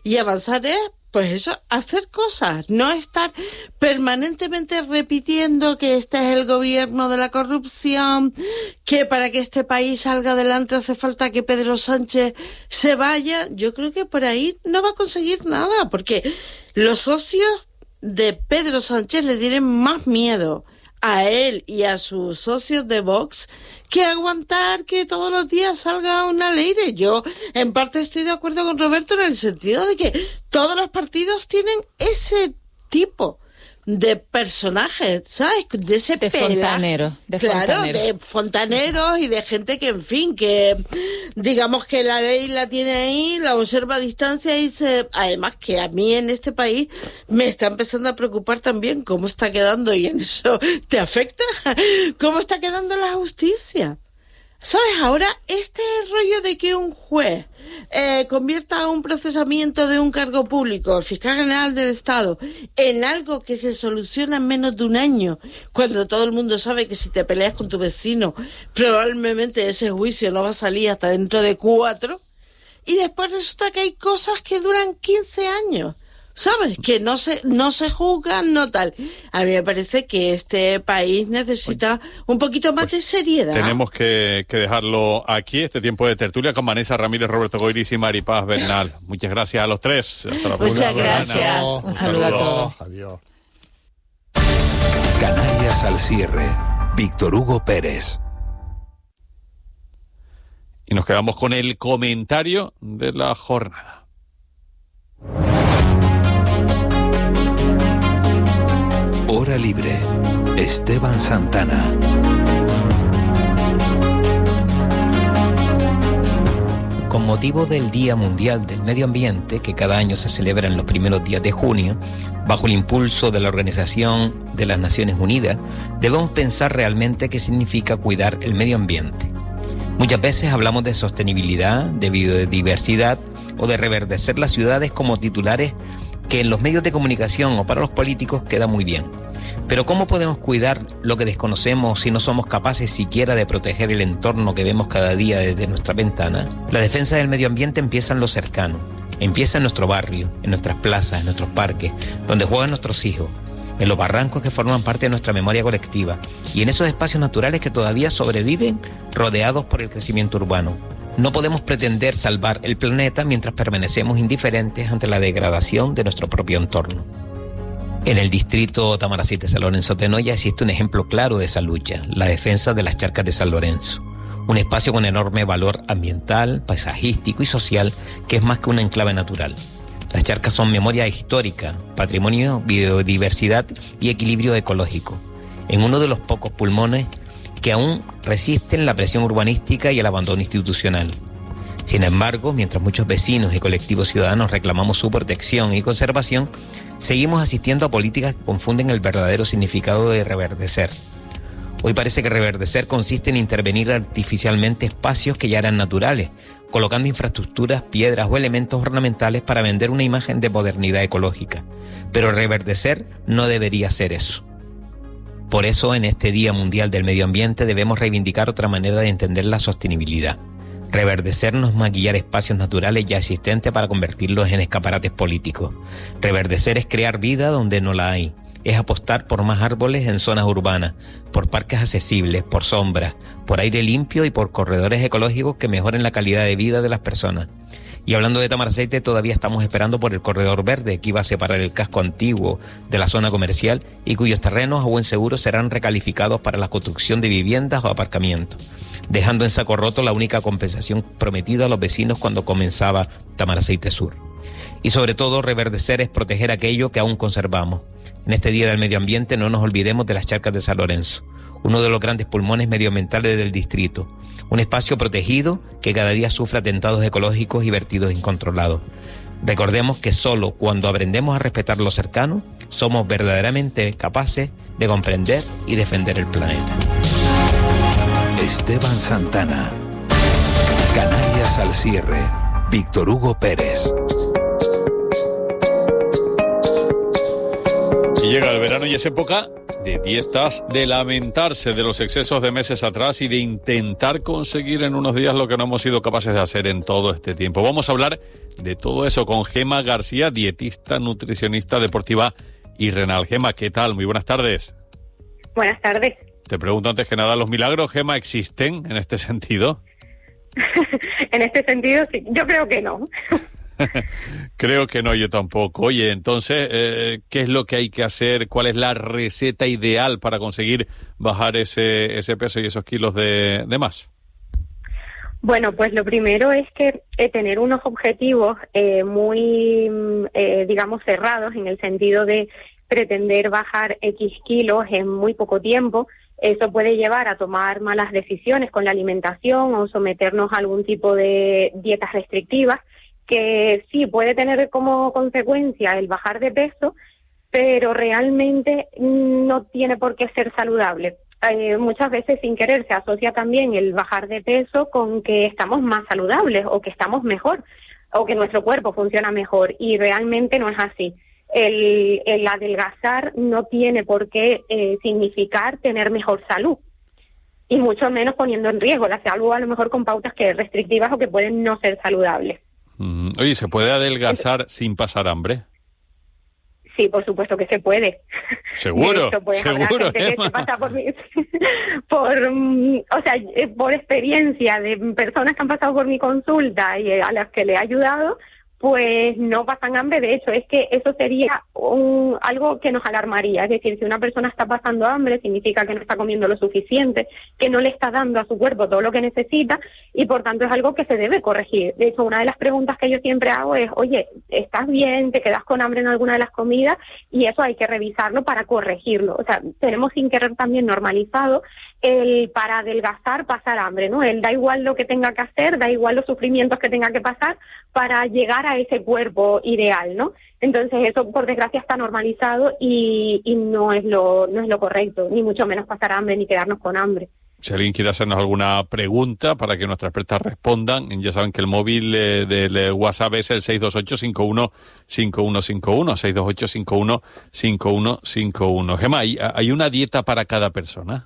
Y avanzar es, pues eso, hacer cosas, no estar permanentemente repitiendo que este es el gobierno de la corrupción, que para que este país salga adelante hace falta que Pedro Sánchez se vaya. Yo creo que por ahí no va a conseguir nada, porque los socios de Pedro Sánchez le tienen más miedo a él y a sus socios de Vox que aguantar que todos los días salga una ley. Yo en parte estoy de acuerdo con Roberto en el sentido de que todos los partidos tienen ese tipo de personajes, ¿sabes? De ese de fontaneros. Claro, de fontaneros y de gente que, en fin, que digamos que la ley la tiene ahí, la observa a distancia y además que a mí en este país me está empezando a preocupar también cómo está quedando, y en eso te afecta, cómo está quedando la justicia. ¿Sabes? Ahora, este rollo de que un juez convierta un procesamiento de un cargo público, el fiscal general del Estado, en algo que se soluciona en menos de un año, cuando todo el mundo sabe que si te peleas con tu vecino, probablemente ese juicio no va a salir hasta dentro de 4, y después resulta que hay cosas que duran 15 años. ¿Sabes? Que no se juzgan, no tal. A mí me parece que este país necesita un poquito más de seriedad. Tenemos que dejarlo aquí, este tiempo de tertulia con Vanessa Ramírez, Roberto Goiris y Maripaz Bernal. Muchas gracias a los tres. Hasta la próxima. Muchas gracias. Un saludo a todos. Adiós. Canarias al cierre. Víctor Hugo Pérez. Y nos quedamos con el comentario de la jornada. Hora libre. Esteban Santana. Con motivo del Día Mundial del Medio Ambiente, que cada año se celebra en los primeros días de junio, bajo el impulso de la Organización de las Naciones Unidas, debemos pensar realmente qué significa cuidar el medio ambiente. Muchas veces hablamos de sostenibilidad, de biodiversidad o de reverdecer las ciudades como titulares que en los medios de comunicación o para los políticos queda muy bien. Pero ¿cómo podemos cuidar lo que desconocemos si no somos capaces siquiera de proteger el entorno que vemos cada día desde nuestra ventana? La defensa del medio ambiente empieza en lo cercano, empieza en nuestro barrio, en nuestras plazas, en nuestros parques, donde juegan nuestros hijos, en los barrancos que forman parte de nuestra memoria colectiva y en esos espacios naturales que todavía sobreviven rodeados por el crecimiento urbano. No podemos pretender salvar el planeta mientras permanecemos indiferentes ante la degradación de nuestro propio entorno. En el distrito Tamaracite-San Lorenzo-Tenoya existe un ejemplo claro de esa lucha, la defensa de las charcas de San Lorenzo. Un espacio con enorme valor ambiental, paisajístico y social que es más que un enclave natural. Las charcas son memoria histórica, patrimonio, biodiversidad y equilibrio ecológico, en uno de los pocos pulmones que aún resisten la presión urbanística y el abandono institucional. Sin embargo, mientras muchos vecinos y colectivos ciudadanos reclamamos su protección y conservación, seguimos asistiendo a políticas que confunden el verdadero significado de reverdecer. Hoy parece que reverdecer consiste en intervenir artificialmente espacios que ya eran naturales, colocando infraestructuras, piedras o elementos ornamentales para vender una imagen de modernidad ecológica. Pero reverdecer no debería ser eso. Por eso, en este Día Mundial del Medio Ambiente debemos reivindicar otra manera de entender la sostenibilidad. Reverdecer no es maquillar espacios naturales ya existentes para convertirlos en escaparates políticos. Reverdecer es crear vida donde no la hay. Es apostar por más árboles en zonas urbanas, por parques accesibles, por sombras, por aire limpio y por corredores ecológicos que mejoren la calidad de vida de las personas. Y hablando de Tamaraceite, todavía estamos esperando por el corredor verde que iba a separar el casco antiguo de la zona comercial y cuyos terrenos a buen seguro serán recalificados para la construcción de viviendas o aparcamientos, dejando en saco roto la única compensación prometida a los vecinos cuando comenzaba Tamaraceite Sur. Y sobre todo, reverdecer es proteger aquello que aún conservamos. En este Día del Medio Ambiente no nos olvidemos de las charcas de San Lorenzo, uno de los grandes pulmones medioambientales del distrito, un espacio protegido que cada día sufre atentados ecológicos y vertidos incontrolados. Recordemos que solo cuando aprendemos a respetar lo cercano, somos verdaderamente capaces de comprender y defender el planeta. Esteban Santana. Canarias al cierre. Víctor Hugo Pérez. Y llega el verano y es época de dietas, de lamentarse de los excesos de meses atrás y de intentar conseguir en unos días lo que no hemos sido capaces de hacer en todo este tiempo. Vamos a hablar de todo eso con Gema García, dietista, nutricionista, deportiva y renal. Gema, ¿qué tal? Muy buenas tardes. Buenas tardes. Te pregunto antes que nada, ¿los milagros, Gema, existen en este sentido? En este sentido, sí. Yo creo que no. Creo que no, yo tampoco. Oye, entonces, ¿qué es lo que hay que hacer? ¿Cuál es la receta ideal para conseguir bajar ese peso y esos kilos de más? Bueno, pues lo primero es que tener unos objetivos muy, digamos, cerrados, en el sentido de pretender bajar X kilos en muy poco tiempo. Eso puede llevar a tomar malas decisiones con la alimentación o someternos a algún tipo de dietas restrictivas, que sí puede tener como consecuencia el bajar de peso, pero realmente no tiene por qué ser saludable. Muchas veces sin querer se asocia también el bajar de peso con que estamos más saludables o que estamos mejor o que nuestro cuerpo funciona mejor, y realmente no es así. El adelgazar no tiene por qué significar tener mejor salud, y mucho menos poniendo en riesgo la salud, a lo mejor con pautas que restrictivas o que pueden no ser saludables. Oye, ¿se puede adelgazar sin pasar hambre? Sí, por supuesto que se puede. Seguro, hecho, pues, seguro, que se pasa por experiencia de personas que han pasado por mi consulta y a las que le he ayudado, pues no pasan hambre. De hecho, es que eso sería algo que nos alarmaría. Es decir, si una persona está pasando hambre, significa que no está comiendo lo suficiente, que no le está dando a su cuerpo todo lo que necesita, y por tanto es algo que se debe corregir. De hecho, una de las preguntas que yo siempre hago es, oye, ¿estás bien? ¿Te quedas con hambre en alguna de las comidas? Y eso hay que revisarlo para corregirlo. O sea, tenemos sin querer también normalizado el para adelgazar pasar hambre, ¿no? El da igual lo que tenga que hacer, da igual los sufrimientos que tenga que pasar para llegar a ese cuerpo ideal, ¿no? Entonces eso, por desgracia, está normalizado y no es lo correcto, ni mucho menos pasar hambre ni quedarnos con hambre. Si alguien quiere hacernos alguna pregunta para que nuestras expertas respondan, ya saben que el móvil del WhatsApp es el 628-51-5151, 628-51-5151. Gema, ¿hay una dieta para cada persona?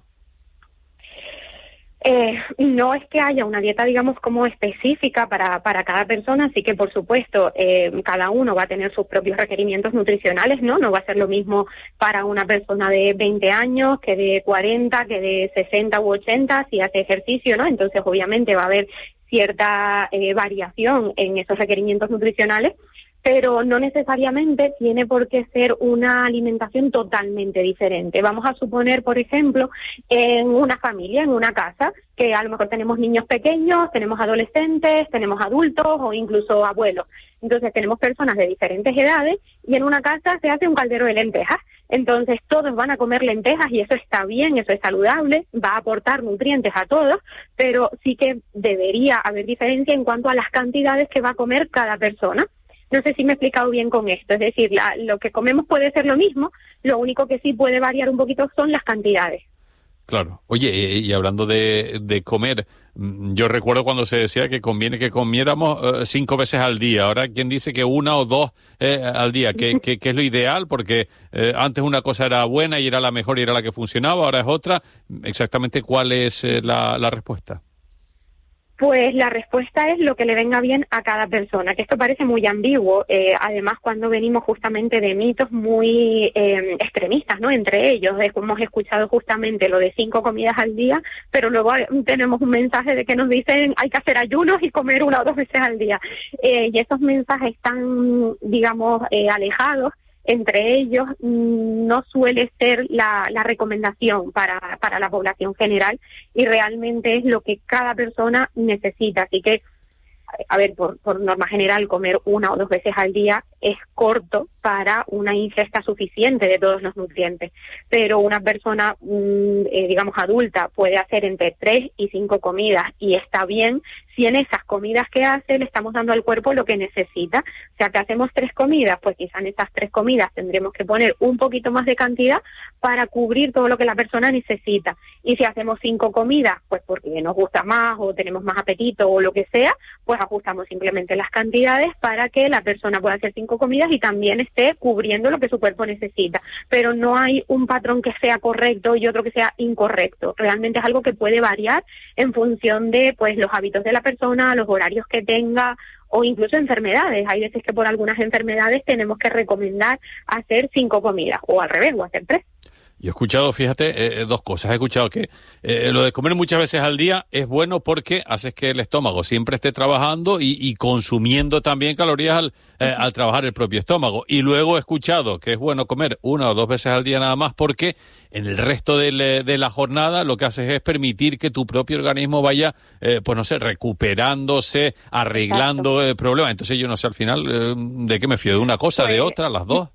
No es que haya una dieta, digamos, como específica para cada persona, así que, por supuesto, cada uno va a tener sus propios requerimientos nutricionales, ¿no? No va a ser lo mismo para una persona de 20 años que de 40, que de 60 u 80, si hace ejercicio, ¿no? Entonces, obviamente, va a haber cierta variación en esos requerimientos nutricionales, pero no necesariamente tiene por qué ser una alimentación totalmente diferente. Vamos a suponer, por ejemplo, en una familia, en una casa, que a lo mejor tenemos niños pequeños, tenemos adolescentes, tenemos adultos o incluso abuelos. Entonces tenemos personas de diferentes edades y en una casa se hace un caldero de lentejas. Entonces todos van a comer lentejas y eso está bien, eso es saludable, va a aportar nutrientes a todos, pero sí que debería haber diferencia en cuanto a las cantidades que va a comer cada persona. No sé si me he explicado bien con esto, es decir, lo que comemos puede ser lo mismo, lo único que sí puede variar un poquito son las cantidades. Claro. Oye, y hablando de comer, yo recuerdo cuando se decía que conviene que comiéramos 5 veces al día. Ahora, ¿quién dice que 1 o 2 al día? ¿Qué es lo ideal? Porque antes una cosa era buena y era la mejor y era la que funcionaba, ahora es otra. Exactamente, ¿cuál es la respuesta? Pues la respuesta es lo que le venga bien a cada persona, que esto parece muy ambiguo, además cuando venimos justamente de mitos muy extremistas, ¿no? Entre ellos hemos escuchado justamente lo de 5 comidas al día, pero luego tenemos un mensaje de que nos dicen hay que hacer ayunos y comer 1 o 2 veces al día, y esos mensajes están, digamos, alejados. Entre ellos no suele ser la recomendación para la población general y realmente es lo que cada persona necesita. Así que, a ver, por norma general, comer 1 o 2 veces al día es corto para una ingesta suficiente de todos los nutrientes. Pero una persona, digamos, adulta puede hacer entre 3 y 5 comidas y está bien si en esas comidas que hace le estamos dando al cuerpo lo que necesita. O sea, que hacemos 3 comidas, pues quizá en esas 3 comidas tendremos que poner un poquito más de cantidad para cubrir todo lo que la persona necesita. Y si hacemos 5 comidas, pues porque nos gusta más o tenemos más apetito o lo que sea, pues ajustamos simplemente las cantidades para que la persona pueda hacer 5 5 comidas y también esté cubriendo lo que su cuerpo necesita. Pero no hay un patrón que sea correcto y otro que sea incorrecto. Realmente es algo que puede variar en función de pues los hábitos de la persona, los horarios que tenga, o incluso enfermedades. Hay veces que por algunas enfermedades tenemos que recomendar hacer 5 comidas, o al revés, o hacer 3. Yo he escuchado, fíjate, dos cosas. He escuchado que lo de comer muchas veces al día es bueno porque haces que el estómago siempre esté trabajando y consumiendo también calorías al trabajar el propio estómago. Y luego he escuchado que es bueno comer 1 o 2 veces al día nada más porque en el resto de la jornada lo que haces es permitir que tu propio organismo vaya, pues no sé, recuperándose, arreglando problemas. Entonces yo no sé al final de qué me fío, de una cosa, de otra, las dos.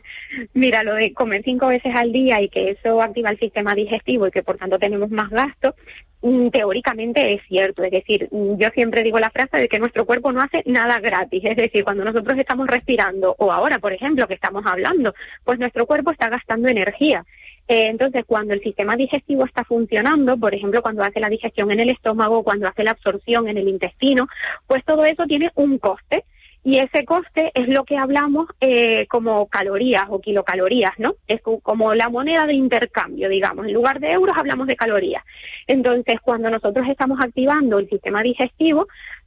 Mira, lo de comer 5 veces al día y que eso activa el sistema digestivo y que por tanto tenemos más gasto, teóricamente es cierto. Es decir, yo siempre digo la frase de que nuestro cuerpo no hace nada gratis. Es decir, cuando nosotros estamos respirando, o ahora, por ejemplo, que estamos hablando, pues nuestro cuerpo está gastando energía. Entonces, cuando el sistema digestivo está funcionando, por ejemplo, cuando hace la digestión en el estómago, cuando hace la absorción en el intestino, pues todo eso tiene un coste. Y ese coste es lo que hablamos como calorías o kilocalorías, ¿no? Es como la moneda de intercambio, digamos. En lugar de euros hablamos de calorías. Entonces, cuando nosotros estamos activando el sistema digestivo,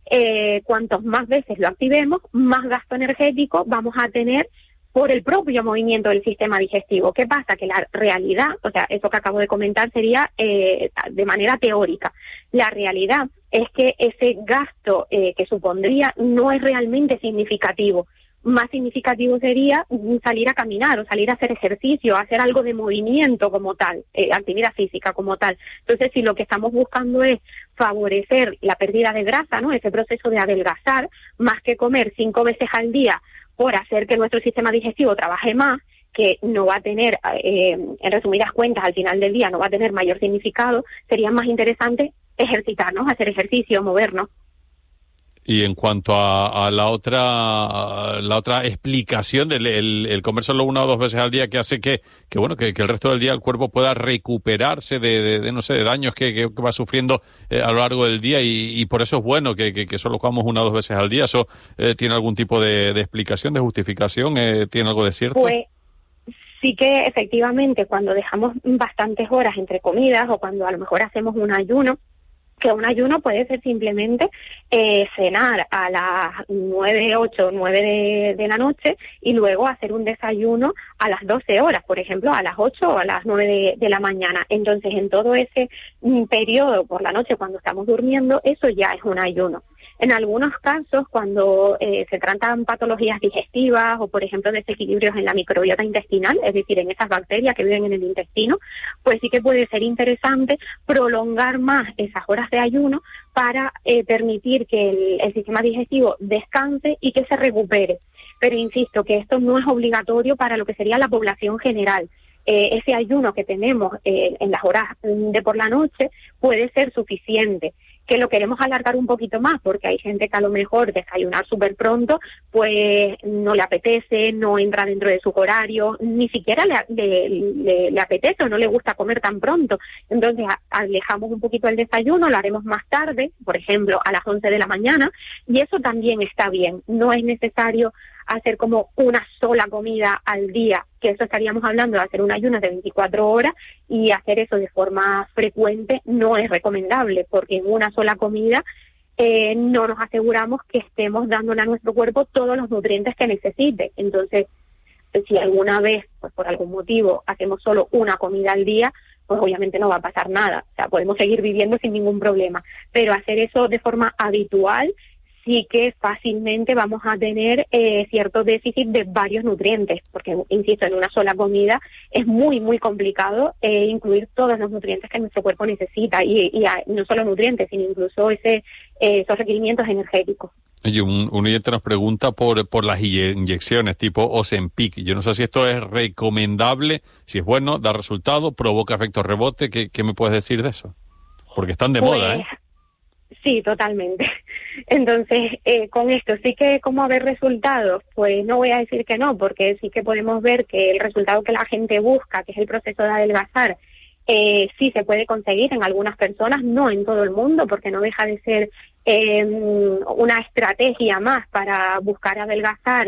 cuantos más veces lo activemos, más gasto energético vamos a tener por el propio movimiento del sistema digestivo. ¿Qué pasa? Que la realidad, o sea, eso que acabo de comentar sería de manera teórica. La realidad es que ese gasto que supondría no es realmente significativo. Más significativo sería salir a caminar o salir a hacer ejercicio, hacer algo de movimiento como tal, actividad física como tal. Entonces, si lo que estamos buscando es favorecer la pérdida de grasa, ¿no? Ese proceso de adelgazar, más que comer 5 veces al día por hacer que nuestro sistema digestivo trabaje más, que no va a tener, en resumidas cuentas, al final del día no va a tener mayor significado, sería más interesante ejercitarnos, hacer ejercicio, movernos. Y en cuanto a la otra explicación del el comer solo 1 o 2 veces al día que hace que el resto del día el cuerpo pueda recuperarse de no sé, de daños que va sufriendo a lo largo del día y por eso es bueno que solo comamos 1 o 2 veces al día. ¿Eso tiene algún tipo de explicación, de justificación? ¿Tiene algo de cierto? Pues sí que efectivamente cuando dejamos bastantes horas entre comidas o cuando a lo mejor hacemos un ayuno, que un ayuno puede ser simplemente cenar a las 9, 8, 9 de la noche y luego hacer un desayuno a las 12 horas, por ejemplo, a las 8 o a las 9 de la mañana. Entonces, en todo ese periodo por la noche cuando estamos durmiendo, eso ya es un ayuno. En algunos casos, cuando se tratan patologías digestivas o, por ejemplo, desequilibrios en la microbiota intestinal, es decir, en esas bacterias que viven en el intestino, pues sí que puede ser interesante prolongar más esas horas de ayuno para permitir que el sistema digestivo descanse y que se recupere. Pero insisto que esto no es obligatorio para lo que sería la población general. Ese ayuno que tenemos en las horas de por la noche puede ser suficiente. Que lo queremos alargar un poquito más porque hay gente que a lo mejor desayunar súper pronto pues no le apetece, no entra dentro de su horario, ni siquiera le apetece o no le gusta comer tan pronto. Entonces alejamos un poquito el desayuno, lo haremos más tarde, por ejemplo a las 11 de la mañana, y eso también está bien. No es necesario hacer como una sola comida al día, que eso estaríamos hablando de hacer un ayuno de 24 horas y hacer eso de forma frecuente no es recomendable porque en una sola comida no nos aseguramos que estemos dándole a nuestro cuerpo todos los nutrientes que necesite. Entonces, si alguna vez, pues por algún motivo, hacemos solo una comida al día, pues obviamente no va a pasar nada. O sea, podemos seguir viviendo sin ningún problema. Pero hacer eso de forma habitual sí que fácilmente vamos a tener cierto déficit de varios nutrientes, porque, insisto, en una sola comida es muy, muy complicado incluir todos los nutrientes que nuestro cuerpo necesita, y no solo nutrientes, sino incluso esos requerimientos energéticos. Oye, un oyente nos pregunta por las inyecciones tipo Ozempic. Yo no sé si esto es recomendable, si es bueno, da resultado, provoca efecto rebote. ¿Qué me puedes decir de eso? Porque están de moda, ¿eh? Sí, totalmente. Entonces, con esto sí que como haber resultados, pues no voy a decir que no, porque sí que podemos ver que el resultado que la gente busca, que es el proceso de adelgazar, sí se puede conseguir en algunas personas, no en todo el mundo, porque no deja de ser una estrategia más para buscar adelgazar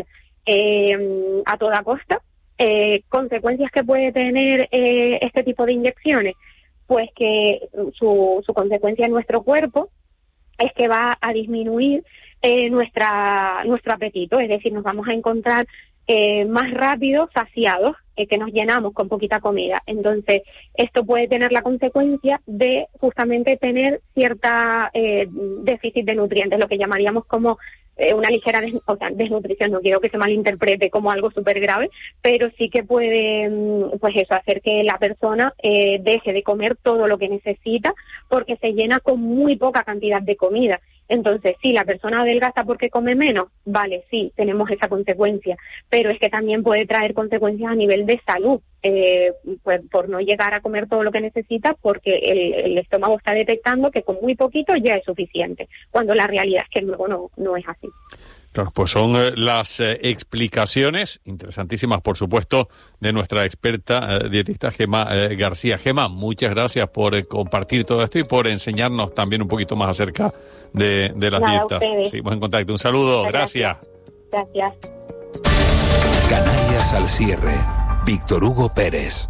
a toda costa. Consecuencias que puede tener este tipo de inyecciones, pues que su consecuencia en nuestro cuerpo es que va a disminuir nuestro apetito, es decir, nos vamos a encontrar más rápido saciados, que nos llenamos con poquita comida. Entonces, esto puede tener la consecuencia de justamente tener cierta déficit de nutrientes, lo que llamaríamos como una ligera desnutrición. No quiero que se malinterprete como algo súper grave, pero sí que puede, pues eso, hacer que la persona deje de comer todo lo que necesita porque se llena con muy poca cantidad de comida. Entonces, sí, la persona adelgaza porque come menos, vale, sí, tenemos esa consecuencia, pero es que también puede traer consecuencias a nivel de salud, pues por no llegar a comer todo lo que necesita, porque el estómago está detectando que con muy poquito ya es suficiente, cuando la realidad es que luego no es así. Claro, pues son las explicaciones interesantísimas, por supuesto, de nuestra experta dietista Gemma García. Gemma, muchas gracias por compartir todo esto y por enseñarnos también un poquito más acerca de las dietas. Seguimos en contacto. Un saludo. Gracias. Gracias. Canarias al cierre. Víctor Hugo Pérez.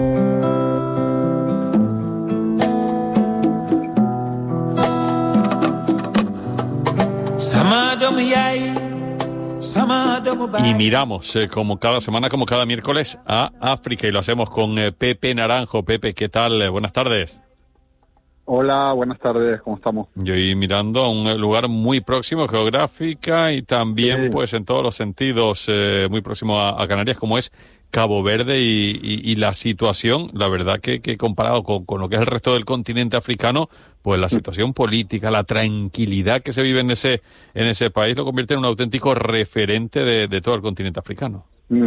Y miramos, como cada semana, como cada miércoles, a África, y lo hacemos con Pepe Naranjo. Pepe, ¿qué tal? Buenas tardes. Hola, buenas tardes, ¿cómo estamos? Yo estoy mirando a un lugar muy próximo geográfica y también, Sí. pues en todos los sentidos, muy próximo a Canarias, como es Cabo Verde, y la situación, la verdad que comparado con lo que es el resto del continente africano, pues la situación política, la tranquilidad que se vive en ese país lo convierte en un auténtico referente de todo el continente africano.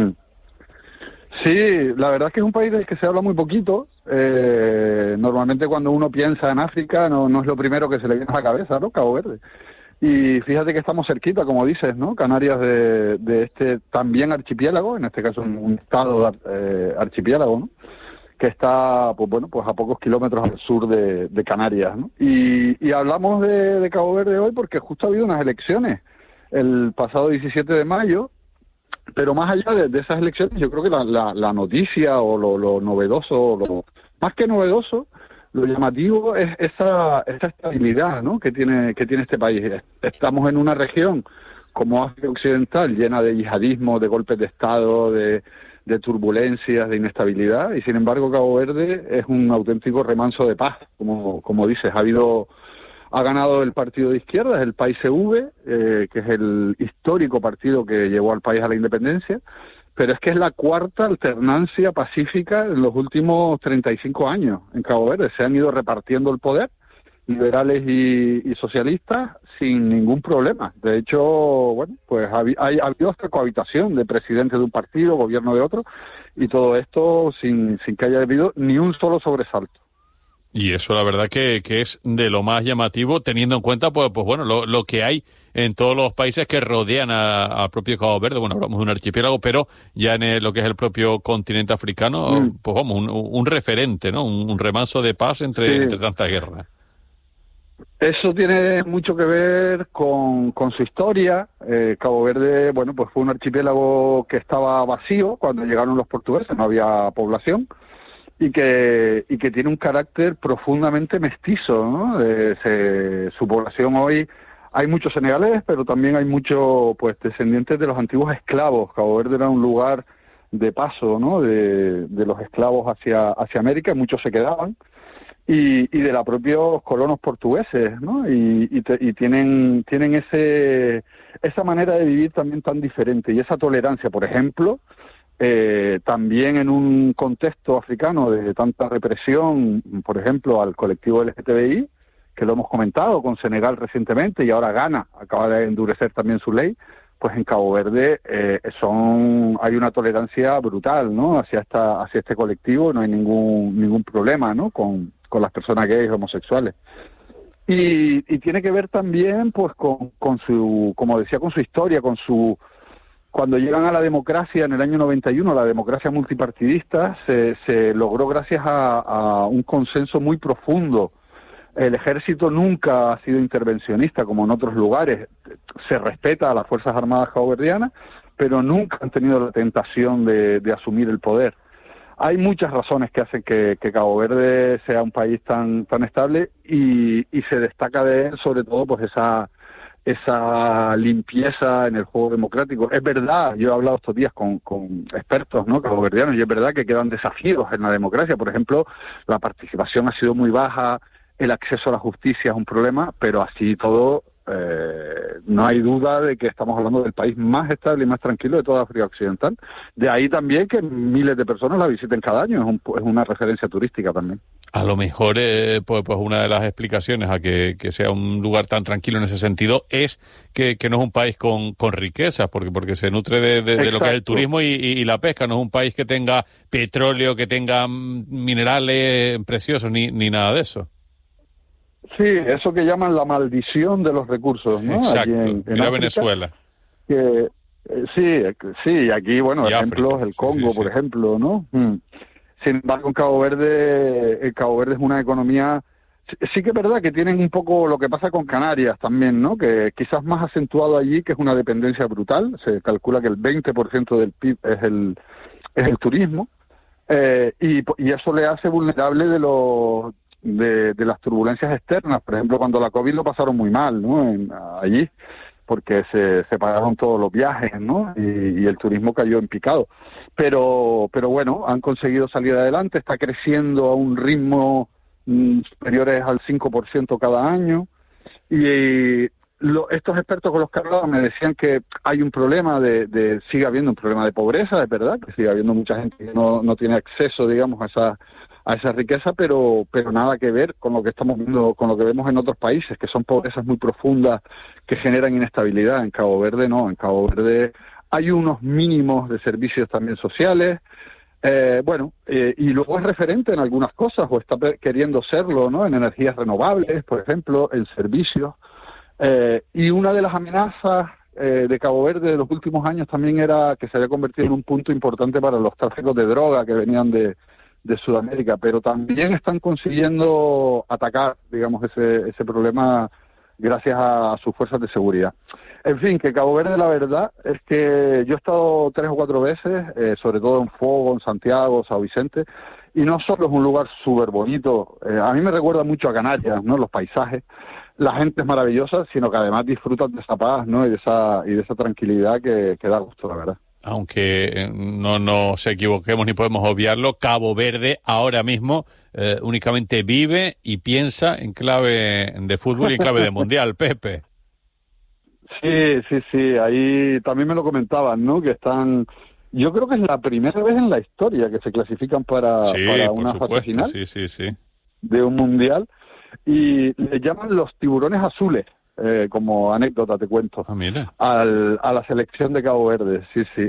Sí, la verdad es que es un país del que se habla muy poquito. Normalmente cuando uno piensa en África no es lo primero que se le viene a la cabeza, ¿no? Cabo Verde. Y fíjate que estamos cerquita, como dices, ¿no? Canarias de este también archipiélago, en este caso un estado archipiélago, ¿no? Que está, pues bueno, pues a pocos kilómetros al sur de Canarias, ¿no? Y hablamos de Cabo Verde hoy porque justo ha habido unas elecciones el pasado 17 de mayo, pero más allá de esas elecciones, yo creo que la noticia o lo novedoso, más que novedoso, lo llamativo es esa estabilidad, ¿no? que tiene este país. Estamos en una región como África Occidental llena de yihadismo, de golpes de Estado, de turbulencias, de inestabilidad, y sin embargo Cabo Verde es un auténtico remanso de paz, como dices. Ha ganado el partido de izquierda, es el PAICV, que es el histórico partido que llevó al país a la independencia, pero es que es la cuarta alternancia pacífica en los últimos 35 años en Cabo Verde. Se han ido repartiendo el poder, liberales y socialistas, sin ningún problema. De hecho, bueno, pues ha habido hasta cohabitación de presidentes de un partido, gobierno de otro, y todo esto sin que haya habido ni un solo sobresalto. Y eso la verdad que es de lo más llamativo, teniendo en cuenta pues bueno, lo que hay en todos los países que rodean al propio Cabo Verde. Bueno, hablamos de un archipiélago, pero ya en lo que es el propio continente africano, pues vamos, un referente, ¿no? Un remanso de paz entre tantas guerras. Eso tiene mucho que ver con su historia. Cabo Verde, bueno, pues fue un archipiélago que estaba vacío cuando llegaron los portugueses, no había población. Y que tiene un carácter profundamente mestizo, ¿no? Su población hoy, hay muchos senegaleses, pero también hay muchos pues descendientes de los antiguos esclavos. Cabo Verde era un lugar de paso, ¿no? De los esclavos hacia América, muchos se quedaban, y de los propios colonos portugueses, ¿no? Y tienen esa manera de vivir también tan diferente, y esa tolerancia, por ejemplo. También en un contexto africano de tanta represión, por ejemplo, al colectivo LGTBI, que lo hemos comentado con Senegal recientemente, y ahora Ghana acaba de endurecer también su ley, pues en Cabo Verde hay una tolerancia brutal, ¿no? hacia este colectivo. No hay ningún problema, ¿no? con las personas gays, homosexuales. Y tiene que ver también pues con su, como decía, con su historia, cuando llegan a la democracia en el año 91, la democracia multipartidista, se logró gracias a un consenso muy profundo. El ejército nunca ha sido intervencionista como en otros lugares. Se respeta a las Fuerzas Armadas caboverdianas, pero nunca han tenido la tentación de asumir el poder. Hay muchas razones que hacen que Cabo Verde sea un país tan estable y se destaca de él sobre todo pues esa limpieza en el juego democrático. Es verdad, yo he hablado estos días con expertos, ¿no?, caboverdianos, y es verdad que quedan desafíos en la democracia. Por ejemplo, la participación ha sido muy baja, el acceso a la justicia es un problema, pero así todo no hay duda de que estamos hablando del país más estable y más tranquilo de toda África Occidental. De ahí también que miles de personas la visiten cada año, es una referencia turística también. A lo mejor, pues una de las explicaciones a que sea un lugar tan tranquilo en ese sentido es que no es un país con riquezas, porque se nutre de lo que es el turismo y la pesca. No es un país que tenga petróleo, que tenga minerales preciosos, ni nada de eso. Sí, eso que llaman la maldición de los recursos, ¿no? Exacto, allí en África, Venezuela. Que, sí, aquí, bueno, y ejemplos, África. el Congo, sí. por ejemplo, ¿no? Sin embargo, en Cabo Verde es una economía, sí que es verdad que tienen un poco lo que pasa con Canarias también, ¿no? Que quizás más acentuado allí, que es una dependencia brutal. Se calcula que el 20% del PIB es el turismo, y eso le hace vulnerable de las turbulencias externas. Por ejemplo, cuando la COVID lo pasaron muy mal, ¿no? Allí, porque se pagaron todos los viajes, ¿no? Y el turismo cayó en picado. Pero bueno, han conseguido salir adelante, está creciendo a un ritmo superiores al 5% cada año. Y estos expertos con los que hablaba me decían que hay un problema sigue habiendo un problema de pobreza, es verdad, que sigue habiendo mucha gente que no tiene acceso, digamos, a esa riqueza, pero nada que ver con lo que estamos viendo, con lo que vemos en otros países, que son pobrezas muy profundas que generan inestabilidad. En Cabo Verde no, en Cabo Verde hay unos mínimos de servicios también sociales, y luego es referente en algunas cosas, o está queriendo serlo, ¿no?, en energías renovables, por ejemplo, en servicios, y una de las amenazas de Cabo Verde de los últimos años también era que se había convertido en un punto importante para los tráficos de droga que venían de Sudamérica, pero también están consiguiendo atacar, digamos, ese problema gracias a sus fuerzas de seguridad. En fin, que Cabo Verde, la verdad es que yo he estado 3 o 4 veces, sobre todo en Fogo, en Santiago, São Vicente, y no solo es un lugar súper bonito, a mí me recuerda mucho a Canarias, ¿no?, los paisajes, la gente es maravillosa, sino que además disfrutan de esa paz, ¿no?, y de esa tranquilidad que da gusto, la verdad. Aunque no nos equivoquemos ni podemos obviarlo, Cabo Verde ahora mismo únicamente vive y piensa en clave de fútbol y en clave de mundial, Pepe. Sí, ahí también me lo comentaban, ¿no?, que están... Yo creo que es la primera vez en la historia que se clasifican para una fase final de un mundial, y le llaman los tiburones azules. Como anécdota te cuento, mira. a la selección de Cabo Verde, sí.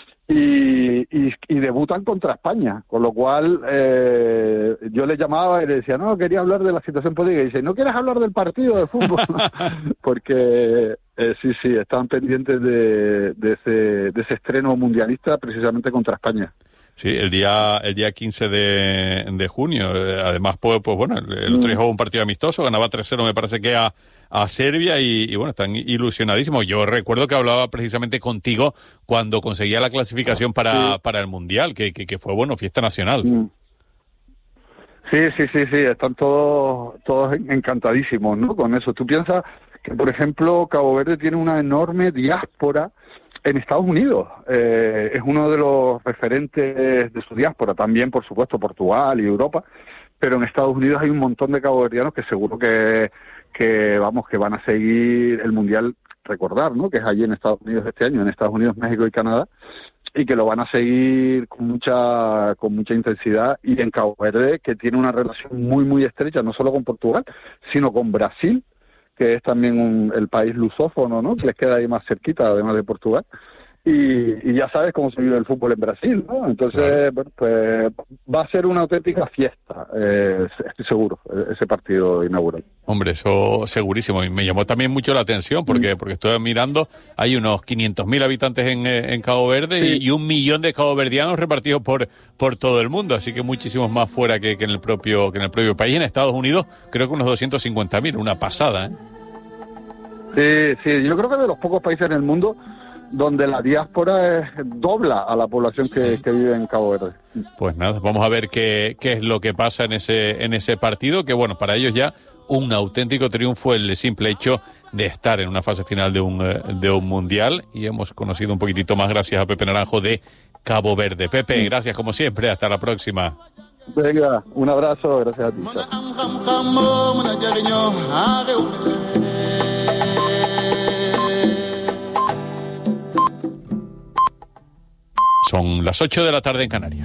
Y debutan contra España, con lo cual yo le llamaba y le decía, no, quería hablar de la situación política, y dice, ¿no quieres hablar del partido de fútbol? Porque sí, estaban pendientes de ese estreno mundialista precisamente contra España. Sí, el día 15 de junio. Además, pues bueno, el otro día jugó un partido amistoso, ganaba 3-0, me parece que a Serbia, y bueno, están ilusionadísimos. Yo recuerdo que hablaba precisamente contigo cuando conseguía la clasificación para el Mundial, que fue, bueno, fiesta nacional. Sí, están todos encantadísimos, ¿no?, con eso. Tú piensas que, por ejemplo, Cabo Verde tiene una enorme diáspora en Estados Unidos, es uno de los referentes de su diáspora, también por supuesto Portugal y Europa, pero en Estados Unidos hay un montón de caboverdianos que seguro que van a seguir el Mundial, recordar, ¿no?, que es allí en Estados Unidos este año, en Estados Unidos, México y Canadá, y que lo van a seguir con mucha intensidad, y en Cabo Verde, que tiene una relación muy, muy estrecha, no solo con Portugal, sino con Brasil, que es también el país lusófono, ¿no?, que les queda ahí más cerquita, además de Portugal, y ya sabes cómo se vive el fútbol en Brasil, ¿no? Entonces, bueno, pues va a ser una auténtica fiesta, estoy seguro, ese partido inaugural. Hombre, eso segurísimo, y me llamó también mucho la atención, porque estoy mirando, hay unos 500.000 habitantes en Cabo Verde, y 1 millón de caboverdianos repartidos por todo el mundo, así que muchísimos más fuera que en el propio país. En Estados Unidos creo que unos 250.000, una pasada, Sí, yo creo que de los pocos países en el mundo donde la diáspora dobla a la población que vive en Cabo Verde. Pues nada, vamos a ver qué es lo que pasa en ese partido, que bueno, para ellos ya un auténtico triunfo el simple hecho de estar en una fase final de un mundial, y hemos conocido un poquitito más gracias a Pepe Naranjo de Cabo Verde. Pepe, gracias como siempre, hasta la próxima. Venga, un abrazo, gracias a ti. Son las 8 de la tarde en Canarias.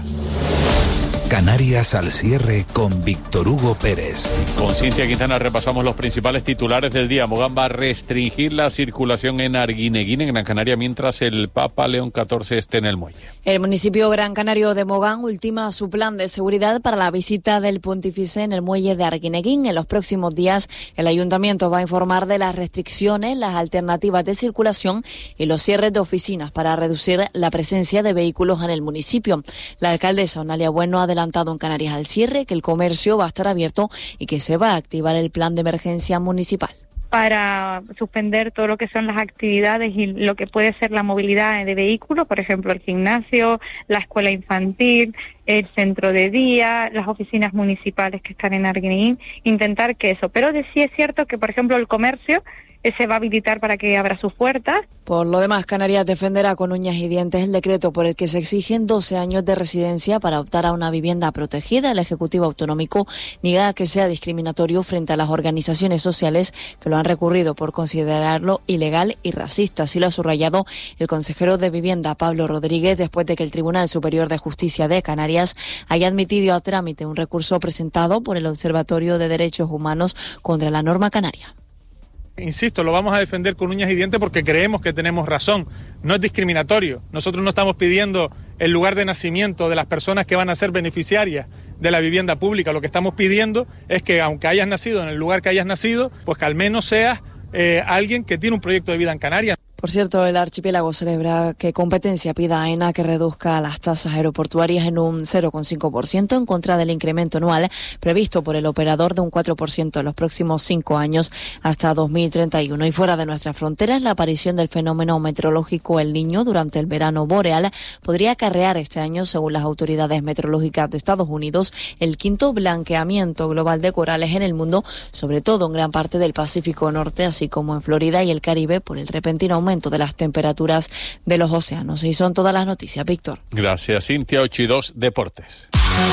Canarias al cierre con Víctor Hugo Pérez. Con Cintia Quintana repasamos los principales titulares del día. Mogán va a restringir la circulación en Arguineguín, en Gran Canaria, mientras el Papa León XIV esté en el muelle. El municipio gran canario de Mogán ultima su plan de seguridad para la visita del pontífice en el muelle de Arguineguín. En los próximos días, el ayuntamiento va a informar de las restricciones, las alternativas de circulación y los cierres de oficinas para reducir la presencia de vehículos en el municipio. La alcaldesa Onalia Bueno ha adelantado en Canarias al cierre que el comercio va a estar abierto y que se va a activar el plan de emergencia municipal. Para suspender todo lo que son las actividades y lo que puede ser la movilidad de vehículos, por ejemplo, el gimnasio, la escuela infantil, el centro de día, las oficinas municipales que están en Arguineguín, intentar que eso. Pero sí es cierto que, por ejemplo, el comercio se va a habilitar para que abra sus puertas. Por lo demás, Canarias defenderá con uñas y dientes el decreto por el que se exigen 12 años de residencia para optar a una vivienda protegida. El Ejecutivo Autonómico niega que sea discriminatorio frente a las organizaciones sociales que lo han recurrido por considerarlo ilegal y racista. Así lo ha subrayado el consejero de Vivienda, Pablo Rodríguez, después de que el Tribunal Superior de Justicia de Canarias haya admitido a trámite un recurso presentado por el Observatorio de Derechos Humanos contra la norma canaria. Insisto, lo vamos a defender con uñas y dientes porque creemos que tenemos razón. No es discriminatorio. Nosotros no estamos pidiendo el lugar de nacimiento de las personas que van a ser beneficiarias de la vivienda pública. Lo que estamos pidiendo es que, aunque hayas nacido en el lugar que hayas nacido, pues que al menos seas alguien que tiene un proyecto de vida en Canarias. Por cierto, el archipiélago celebra que Competencia pida a AENA que reduzca las tasas aeroportuarias en un 0,5% en contra del incremento anual previsto por el operador de un 4% en los próximos 5 años hasta 2031. Y fuera de nuestras fronteras, la aparición del fenómeno meteorológico El Niño durante el verano boreal podría acarrear este año, según las autoridades meteorológicas de Estados Unidos, el quinto blanqueamiento global de corales en el mundo, sobre todo en gran parte del Pacífico Norte, así como en Florida y el Caribe, por el repentino aumento de las temperaturas de los océanos. Y son todas las noticias, Víctor. Gracias, Cintia. 8:02 Deportes.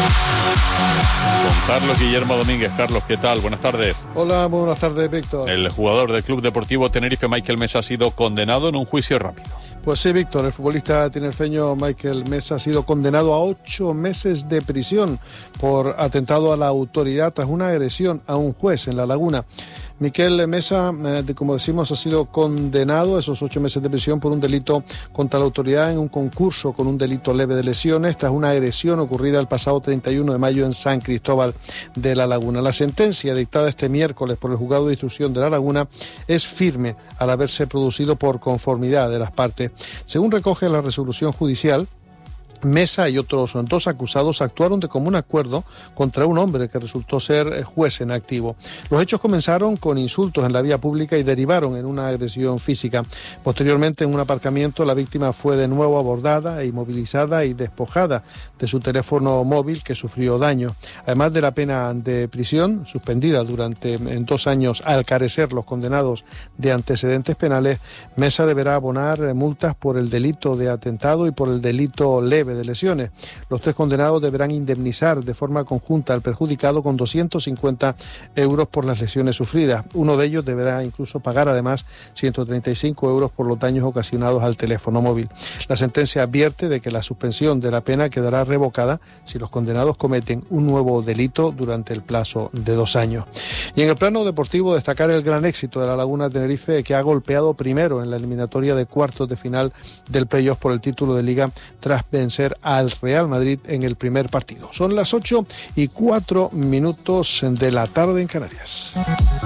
Con Carlos Guillermo Domínguez. Carlos, ¿qué tal? Buenas tardes. Hola, muy buenas tardes, Víctor. El jugador del Club Deportivo Tenerife, Michael Mesa, ha sido condenado en un juicio rápido. Pues sí, Víctor, el futbolista tinerfeño Michael Mesa ha sido condenado a 8 meses de prisión por atentado a la autoridad tras una agresión a un juez en La Laguna. Miquel Mesa, como decimos, ha sido condenado a esos 8 meses de prisión por un delito contra la autoridad en un concurso con un delito leve de lesiones tras una agresión ocurrida el pasado 31 de mayo en San Cristóbal de La Laguna. La sentencia dictada este miércoles por el Juzgado de Instrucción de La Laguna es firme al haberse producido por conformidad de las partes. Según recoge la resolución judicial, Mesa y otros 2 acusados actuaron de común acuerdo contra un hombre que resultó ser juez en activo. Los hechos comenzaron con insultos en la vía pública y derivaron en una agresión física. Posteriormente, en un aparcamiento, la víctima fue de nuevo abordada, inmovilizada y despojada de su teléfono móvil, que sufrió daño. Además de la pena de prisión, suspendida durante 2 años al carecer los condenados de antecedentes penales, Mesa deberá abonar multas por el delito de atentado y por el delito leve de lesiones. Los 3 condenados deberán indemnizar de forma conjunta al perjudicado con 250 euros por las lesiones sufridas. Uno de ellos deberá incluso pagar además 135 euros por los daños ocasionados al teléfono móvil. La sentencia advierte de que la suspensión de la pena quedará revocada si los condenados cometen un nuevo delito durante el plazo de 2 años. Y en el plano deportivo, destacar el gran éxito de La Laguna de Tenerife, que ha golpeado primero en la eliminatoria de cuartos de final del playoff por el título de Liga tras vencer al Real Madrid en el primer partido. Son las 8:04 de la tarde en Canarias.